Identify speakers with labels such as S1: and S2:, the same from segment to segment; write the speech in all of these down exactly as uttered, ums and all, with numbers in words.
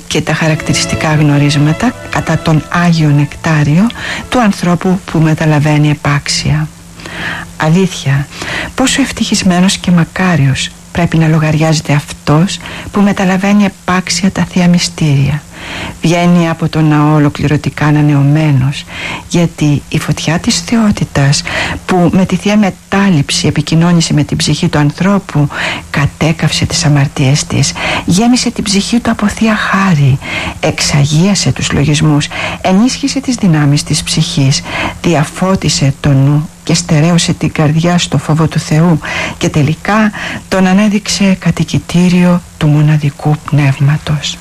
S1: και τα χαρακτηριστικά γνωρίσματα κατά τον Άγιο Νεκτάριο του ανθρώπου που μεταλαβαίνει επάξια. Αλήθεια, πόσο ευτυχισμένος και μακάριος πρέπει να λογαριάζεται αυτός που μεταλαβαίνει επάξια τα Θεία Μυστήρια. Βγαίνει από τον ναό ολοκληρωτικά ανανεωμένος, γιατί η φωτιά της θεότητας που με τη Θεία Μετάληψη επικοινώνησε με την ψυχή του ανθρώπου κατέκαυσε τις αμαρτίες της, γέμισε την ψυχή του από Θεία Χάρη, εξαγίασε τους λογισμούς, ενίσχυσε τις δυνάμεις της ψυχής, διαφώτισε το νου και στερέωσε την καρδιά στο φόβο του Θεού και τελικά τον ανέδειξε κατοικητήριο του μοναδικού πνεύματος.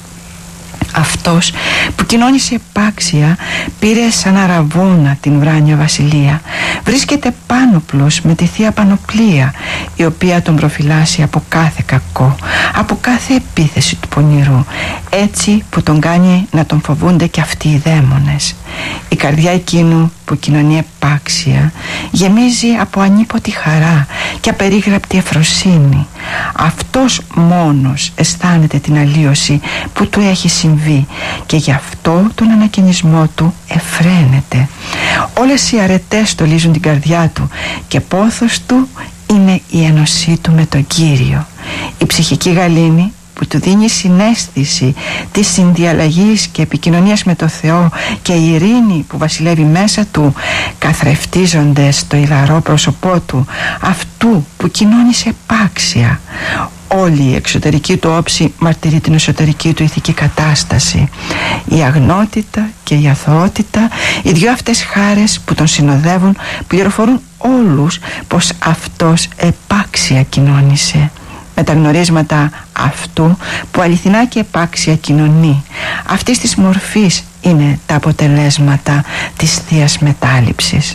S1: Αυτός που κοινώνησε επάξια πήρε σαν αραβόνα την ουράνια βασιλεία. Βρίσκεται πάνωπλος με τη Θεία Πανοπλία, η οποία τον προφυλάσσει από κάθε κακό, από κάθε επίθεση του πονηρού, έτσι που τον κάνει να τον φοβούνται και αυτοί οι δαίμονες. Η καρδιά εκείνου που κοινωνεί επάξια γεμίζει από ανίποτη χαρά και απερίγραπτη ευφροσύνη. Αυτός μόνος αισθάνεται την αλλίωση που του έχει συμβεί και γι' αυτό τον ανακαινισμό του εφραίνεται. Όλες οι αρετές στολίζουν την καρδιά του και πόθος του είναι η ένωσή του με τον Κύριο. Η ψυχική γαλήνη που του δίνει συναίσθηση της συνδιαλλαγής και επικοινωνίας με το Θεό και η ειρήνη που βασιλεύει μέσα του καθρεφτίζονται στο ηλαρό πρόσωπό του, αυτού που κοινώνησε επάξια. Όλη η εξωτερική του όψη μαρτυρεί την εσωτερική του ηθική κατάσταση. Η αγνότητα και η αθωότητα, οι δυο αυτές χάρες που τον συνοδεύουν, πληροφορούν όλους πως αυτός επάξια κοινώνησε. Με τα γνωρίσματα αυτού που αληθινά και επάξια κοινωνεί, αυτής της μορφής είναι τα αποτελέσματα της Θείας Μετάληψης.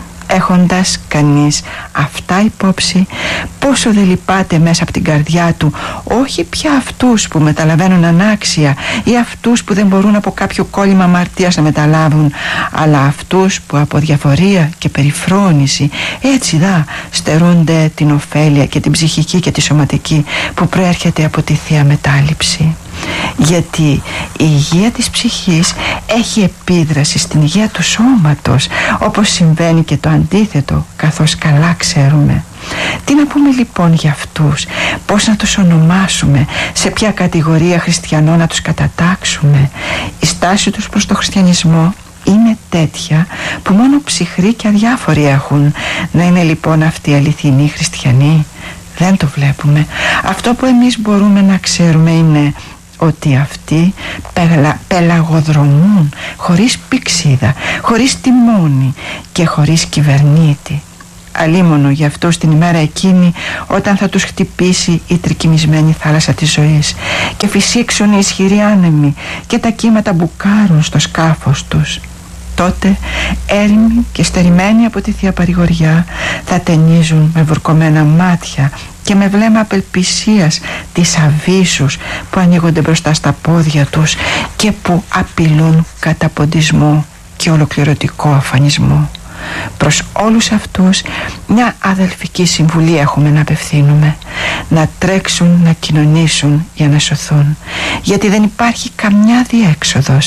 S1: Έχοντας κανείς αυτά υπόψη, πόσο δεν λυπάται μέσα από την καρδιά του, όχι πια αυτούς που μεταλαβαίνουν ανάξια ή αυτούς που δεν μπορούν από κάποιο κόλλημα αμαρτίας να μεταλάβουν, αλλά αυτούς που από διαφορία και περιφρόνηση έτσι δα στερούνται την ωφέλεια και την ψυχική και τη σωματική που προέρχεται από τη Θεία Μετάληψη. Γιατί η υγεία της ψυχής έχει επίδραση στην υγεία του σώματος, όπως συμβαίνει και το αντίθετο, καθώς καλά ξέρουμε. Τι να πούμε λοιπόν για αυτούς, πώς να τους ονομάσουμε, σε ποια κατηγορία χριστιανών να τους κατατάξουμε? Η στάση τους προς το χριστιανισμό είναι τέτοια που μόνο ψυχροί και αδιάφοροι έχουν. Να είναι λοιπόν αυτοί αληθινοί χριστιανοί? Δεν το βλέπουμε. Αυτό που εμείς μπορούμε να ξέρουμε είναι ότι αυτοί πελα, πελαγοδρομούν χωρίς πηξίδα, χωρίς τιμόνι και χωρίς κυβερνήτη. Αλίμονο για αυτούς την ημέρα εκείνη, όταν θα τους χτυπήσει η τρικυμισμένη θάλασσα της ζωής και φυσήξουν οι ισχυροί άνεμοι και τα κύματα μπουκάρουν στο σκάφος τους. Τότε έρημοι και στερημένοι από τη Θεία Παρηγοριά θα ταινίζουν με βουρκωμένα μάτια και με βλέμμα απελπισίας τις αβύσσους που ανοίγονται μπροστά στα πόδια τους και που απειλούν καταποντισμό και ολοκληρωτικό αφανισμό. Προς όλους αυτούς μια αδελφική συμβουλή έχουμε να απευθύνουμε: να τρέξουν, να κοινωνήσουν για να σωθούν, γιατί δεν υπάρχει καμιά διέξοδος